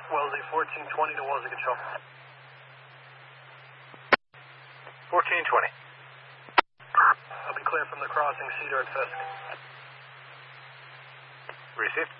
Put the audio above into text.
Wellesley 1420 to Wellesley Control. 1420. I'll be clear from the crossing, Cedar at Fisk. Received.